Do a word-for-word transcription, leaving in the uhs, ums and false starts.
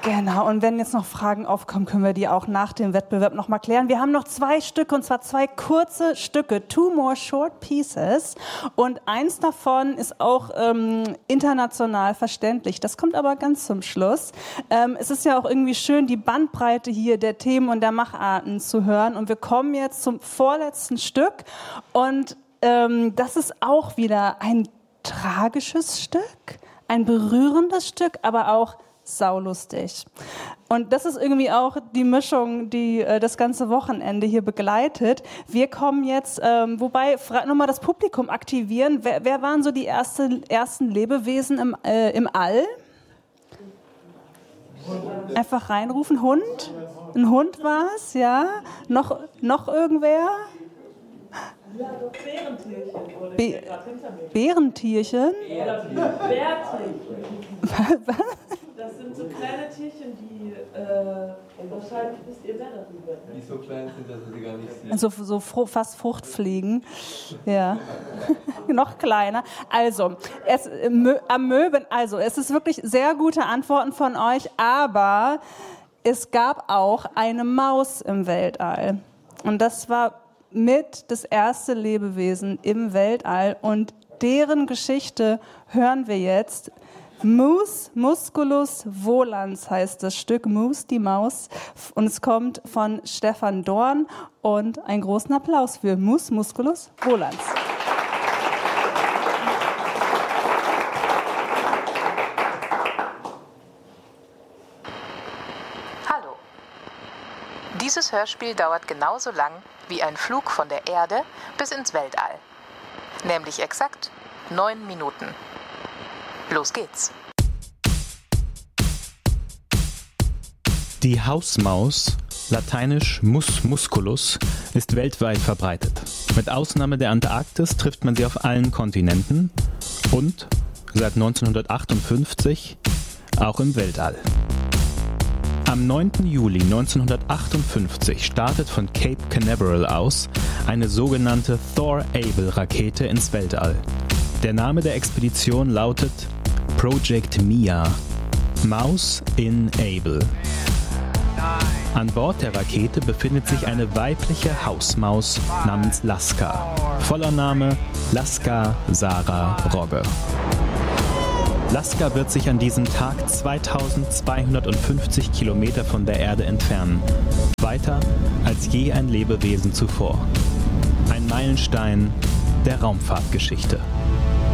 Genau, und wenn jetzt noch Fragen aufkommen, können wir die auch nach dem Wettbewerb noch mal klären. Wir haben noch zwei Stücke, und zwar zwei kurze Stücke, two more short pieces. Und eins davon ist auch ähm, international verständlich. Das kommt aber ganz zum Schluss. Ähm, es ist ja auch irgendwie schön, die Bandbreite hier der Themen und der Macharten zu hören. Und wir kommen jetzt zum vorletzten Stück. Und ähm, das ist auch wieder ein tragisches Stück, ein berührendes Stück, aber auch saulustig. Und das ist irgendwie auch die Mischung, die äh, das ganze Wochenende hier begleitet. Wir kommen jetzt, ähm, wobei, nochmal das Publikum aktivieren. Wer, wer waren so die erste, ersten Lebewesen im, äh, im All? Einfach reinrufen. Hund? Ein Hund war es, ja. Noch, noch irgendwer? Ja, doch Bärentierchen. Oder Be- Bärentierchen? Bärtierchen. Das sind so kleine Tierchen, die äh, wahrscheinlich wisst ihr mehr darüber. Die so klein sind, dass sie gar nicht sehen. Also so fr- fast Fruchtfliegen. Ja. Noch kleiner. Also, es, Mö- Amöben, also es ist wirklich sehr gute Antworten von euch, aber es gab auch eine Maus im Weltall. Und das war mit das erste Lebewesen im Weltall. Und deren Geschichte hören wir jetzt. Mus musculus volans heißt das Stück, Mus, die Maus. Und es kommt von Stefan Dorn. Und einen großen Applaus für Mus musculus volans. Hallo. Dieses Hörspiel dauert genauso lang wie ein Flug von der Erde bis ins Weltall. Nämlich exakt neun Minuten. Los geht's. Die Hausmaus, lateinisch Mus musculus, ist weltweit verbreitet. Mit Ausnahme der Antarktis trifft man sie auf allen Kontinenten und seit neunzehnhundertachtundfünfzig auch im Weltall. Am neunten Juli neunzehnhundertachtundfünfzig startet von Cape Canaveral aus eine sogenannte Thor-Able-Rakete ins Weltall. Der Name der Expedition lautet Project Mia, Maus in Able. An Bord der Rakete befindet sich eine weibliche Hausmaus namens Laska. Voller Name Laska Sarah Rogge. Laska wird sich an diesem Tag zweitausendzweihundertfünfzig Kilometer von der Erde entfernen. Weiter als je ein Lebewesen zuvor. Ein Meilenstein der Raumfahrtgeschichte.